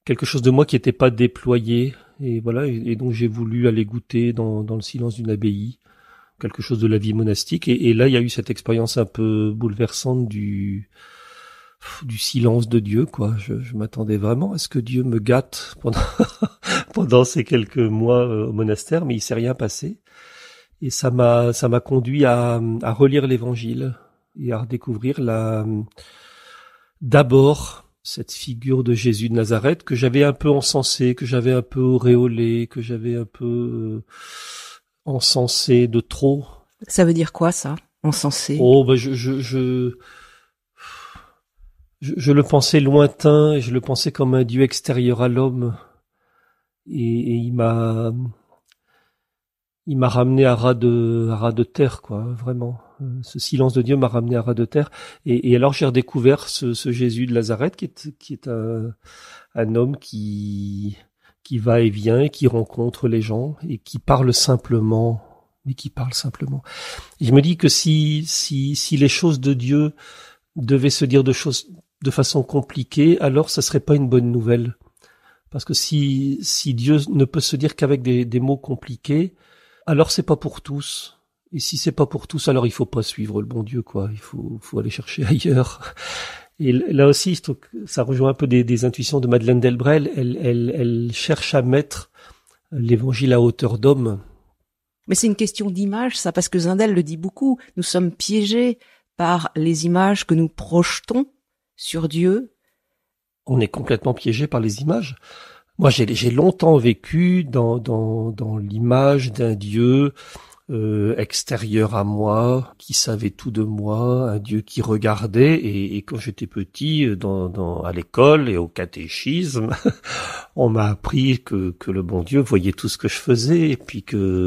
quelque chose de moi qui n'était pas déployé. Et voilà, et donc j'ai voulu aller goûter dans le silence d'une abbaye, quelque chose de la vie monastique. Et là, il y a eu cette expérience un peu bouleversante du silence de Dieu, quoi. Je m'attendais vraiment à ce que Dieu me gâte pendant pendant ces quelques mois au monastère, mais il s'est rien passé. Et ça m'a conduit à relire l'Évangile et à redécouvrir d'abord cette figure de Jésus de Nazareth que j'avais un peu encensé, que j'avais un peu auréolé, que j'avais un peu encensé de trop. Ça veut dire quoi, ça, encensé? Oh, ben je le pensais lointain, et je le pensais comme un Dieu extérieur à l'homme. Et il m'a ramené à ras de terre, quoi, vraiment. Ce silence de Dieu m'a ramené à ras de terre. Et alors j'ai redécouvert ce Jésus de Nazareth qui est un homme qui va et vient et qui rencontre les gens et qui parle simplement, mais qui parle simplement. Et je me dis que si les choses de Dieu devaient se dire de façon compliquée, alors ça serait pas une bonne nouvelle. Parce que si Dieu ne peut se dire qu'avec des mots compliqués, alors c'est pas pour tous. Et si c'est pas pour tous, alors il faut pas suivre le bon Dieu, quoi. Il faut aller chercher ailleurs. Et là aussi, je trouve que ça rejoint un peu des intuitions de Madeleine Delbrel. Elle cherche à mettre l'évangile à hauteur d'homme. Mais c'est une question d'image, ça, parce que Zindel le dit beaucoup. Nous sommes piégés par les images que nous projetons sur Dieu. On est complètement piégé par les images. Moi, j'ai longtemps vécu dans l'image d'un Dieu extérieur à moi, qui savait tout de moi, un Dieu qui regardait. Et quand j'étais petit, à l'école et au catéchisme, on m'a appris que le bon Dieu voyait tout ce que je faisais, et puis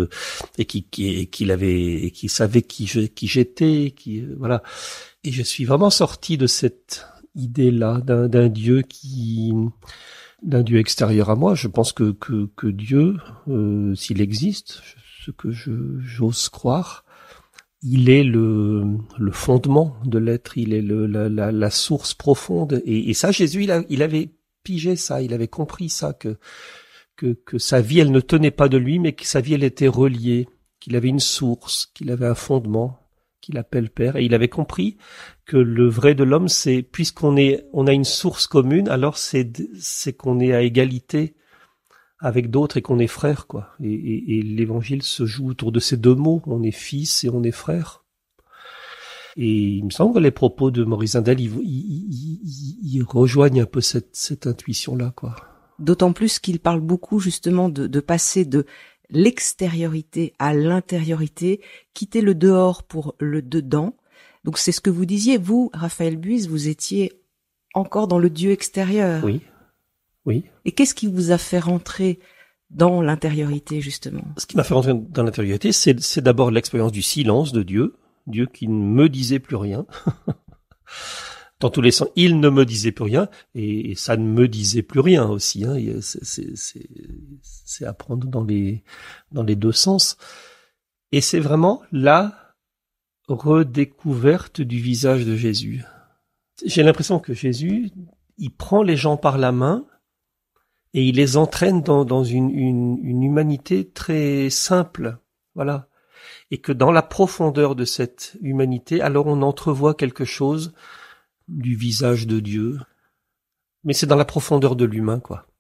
qu'il savait qui j'étais, voilà. Et je suis vraiment sorti de cette idée-là d'un Dieu d'un Dieu extérieur à moi. Je pense que Dieu, s'il existe, ce que j'ose croire, il est le fondement de l'être, il est la source profonde. Et ça, Jésus, il avait pigé ça, il avait compris ça, que sa vie, elle ne tenait pas de lui, mais que sa vie, elle était reliée, qu'il avait une source, qu'il avait un fondement, qu'il appelle Père. Et il avait compris que le vrai de l'homme, c'est, puisqu'on a une source commune, alors c'est qu'on est à égalité avec d'autres et qu'on est frères, quoi. Et l'évangile se joue autour de ces deux mots. On est fils et on est frères. Et il me semble que les propos de Maurice Zindel, ils rejoignent un peu cette intuition-là, quoi. D'autant plus qu'il parle beaucoup, justement, de passer de l'extériorité à l'intériorité, quitter le dehors pour le dedans. Donc c'est ce que vous disiez, vous, Raphaël Buys, vous étiez encore dans le Dieu extérieur. Oui. Et qu'est-ce qui vous a fait rentrer dans l'intériorité, justement? Ce qui m'a fait rentrer dans l'intériorité, c'est d'abord l'expérience du silence de Dieu qui ne me disait plus rien. Dans tous les sens, il ne me disait plus rien, et ça ne me disait plus rien aussi, hein. C'est à prendre dans les deux sens. Et c'est vraiment la redécouverte du visage de Jésus. J'ai l'impression que Jésus, il prend les gens par la main et il les entraîne dans une humanité très simple, voilà. Et que dans la profondeur de cette humanité, alors on entrevoit quelque chose du visage de Dieu. Mais c'est dans la profondeur de l'humain, quoi.